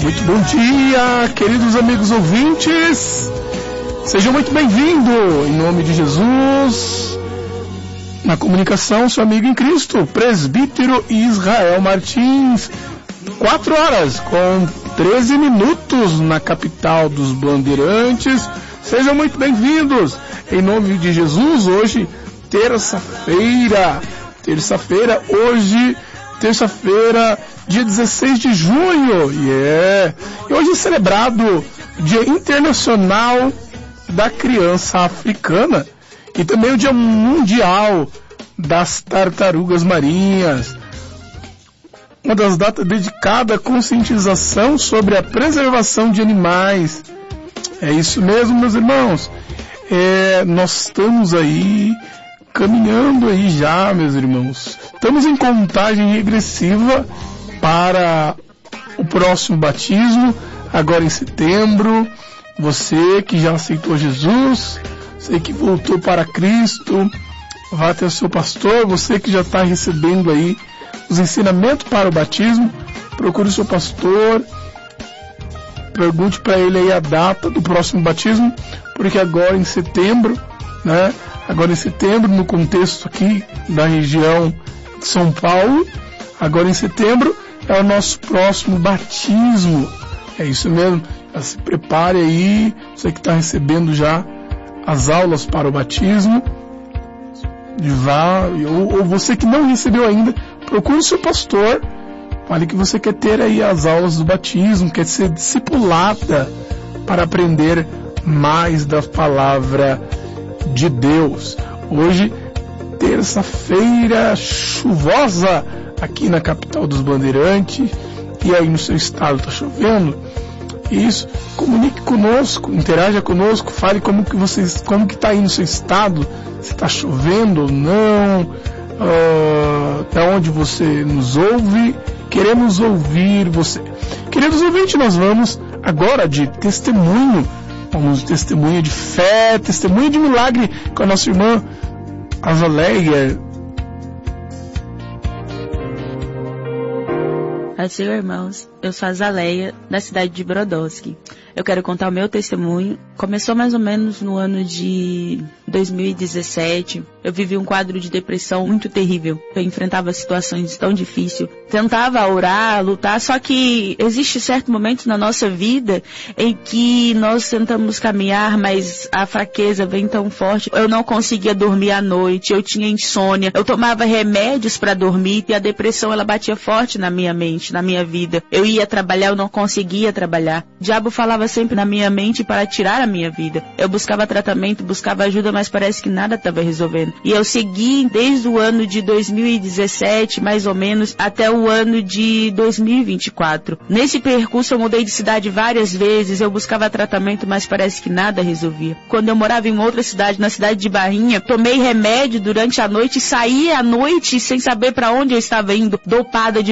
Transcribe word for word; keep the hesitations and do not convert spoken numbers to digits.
Muito bom dia, queridos amigos ouvintes. Sejam muito bem-vindos, em nome de Jesus. Na comunicação, seu amigo em Cristo, presbítero Israel Martins. Quatro horas com treze minutos na capital dos Bandeirantes. Sejam muito bem-vindos, em nome de Jesus. Hoje, terça-feira. Terça-feira, hoje, terça-feira, dia dezesseis de junho. Yeah. E hoje é celebrado Dia Internacional da Criança Africana e também o Dia Mundial das Tartarugas Marinhas. Uma das datas dedicada à conscientização sobre a preservação de animais. É isso mesmo, meus irmãos. É, nós estamos aí caminhando aí já, meus irmãos. Estamos em contagem regressiva para o próximo batismo, agora em setembro. Você que já aceitou Jesus, você que voltou para Cristo, vá até o seu pastor. Você que já está recebendo aí os ensinamentos para o batismo, procure o seu pastor, pergunte para ele aí a data do próximo batismo, porque agora em setembro, né? Agora em setembro, no contexto aqui da região de São Paulo, agora em setembro é o nosso próximo batismo. É isso mesmo. Já se prepare aí, você que está recebendo já as aulas para o batismo, vá, ou, ou você que não recebeu ainda, procure o seu pastor, fale que você quer ter aí as aulas do batismo, quer ser discipulada para aprender mais da palavra de Deus. Hoje, terça-feira chuvosa aqui na capital dos Bandeirantes, e aí no seu estado está chovendo. Isso, comunique conosco, interaja conosco, fale como que vocês, como que está aí no seu estado, se está chovendo ou não, uh, da onde você nos ouve. Queremos ouvir você. Queridos ouvintes, nós vamos agora de testemunho, vamos de testemunho de fé, testemunho de milagre com a nossa irmã Azaleia. Paz do Senhor, irmãos. Eu sou a Azaleia, da cidade de Brodowski. Eu quero contar o meu testemunho. Começou mais ou menos no ano de dois mil e dezessete. Eu vivi um quadro de depressão muito terrível. Eu enfrentava situações tão difíceis. Tentava orar, lutar, só que existe certo momento na nossa vida em que nós tentamos caminhar, mas a fraqueza vem tão forte. Eu não conseguia dormir à noite, eu tinha insônia, eu tomava remédios para dormir e a depressão ela batia forte na minha mente, na minha vida. Eu ia trabalhar, eu não conseguia trabalhar. O diabo falava sempre na minha mente para tirar a minha vida. Eu buscava tratamento, buscava ajuda, mas parece que nada estava resolvendo. E eu segui desde o ano de dois mil e dezessete, mais ou menos, até o ano de dois mil e vinte e quatro. Nesse percurso eu mudei de cidade várias vezes, eu buscava tratamento, mas parece que nada resolvia. Quando eu morava em outra cidade, na cidade de Barrinha, tomei remédio durante a noite e saí à noite sem saber para onde eu estava indo, dopada de